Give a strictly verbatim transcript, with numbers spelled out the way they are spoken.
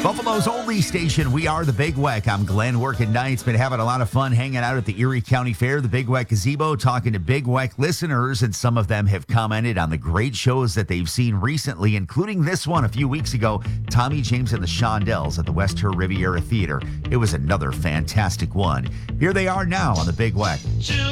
Buffalo's only station, we are the Big Weck. I'm Glenn, working nights, been having a lot of fun hanging out at the Erie County Fair, the Big Weck Gazebo, talking to Big Weck listeners, and some of them have commented on the great shows that they've seen recently, including this one a few weeks ago, Tommy James and the Shondells at the West Her Riviera Theater. It was another fantastic one. Here they are now on the Big Weck.